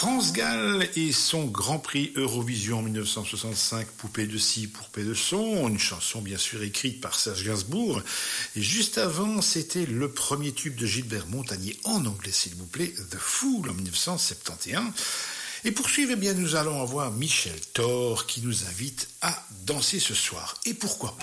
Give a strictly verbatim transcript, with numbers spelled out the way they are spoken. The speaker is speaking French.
France Gall et son Grand Prix Eurovision en dix-neuf cent soixante-cinq, Poupée de scie, Poupée de son, une chanson bien sûr écrite par Serge Gainsbourg. Et juste avant, c'était le premier tube de Gilbert Montagnier en anglais, s'il vous plaît, The Fool en dix-neuf cent soixante et onze. Et pour suivre, eh bien, nous allons avoir Michel Thor qui nous invite à danser ce soir. Et pourquoi pas ?